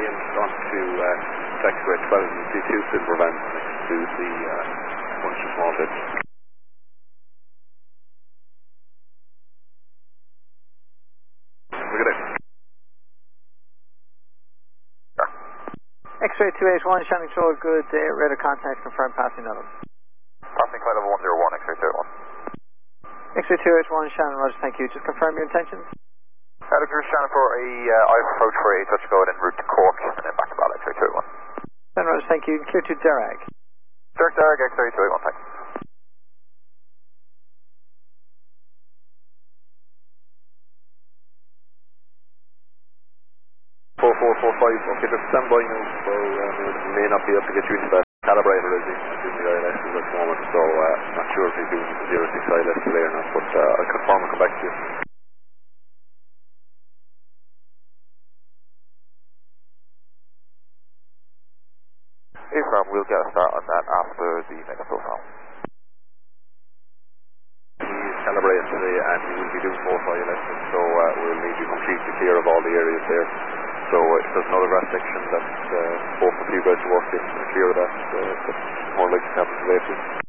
in onto taxiway 12 and C2 Silver Van next to the bunch of small bits. Look at it. X-ray 281, Shannon Road, good radar contact, confirmed passing level. Passing flight level 101, X-ray 281. X-ray 281, Shannon, roger, thank you. Just confirm your intentions. Look, here's Shannon for a IF approach for a touch go en route to Cork and then back to Ball, X-ray 281. Shannon, roger, thank you. Clear to Derag. Derag, X-ray 281, thanks. 4445, okay, just stand by now, so we may not be able to get you into that calibrator as he's doing the ILS at the moment, so I'm not sure if he's doing 06 ILS today or not, but I'll confirm and come back to you. Affirm, we'll get a start on that after the mega profile. He's calibrating today and he will be doing both ILS, so we'll need you completely clear of all the areas there. So if there's another grass section that both of you guys work in, clear of that, that's more likely to happen today too.